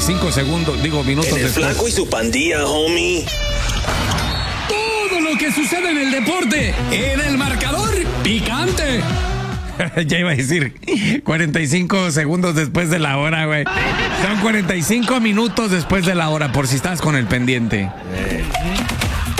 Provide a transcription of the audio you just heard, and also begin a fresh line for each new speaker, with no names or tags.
45 minutos
El
después.
Flaco y su pandilla, homie.
Todo lo que sucede en el deporte en el marcador picante.
Ya iba a decir 45 segundos después de la hora, güey. Son 45 minutos después de la hora, por si estás con el pendiente.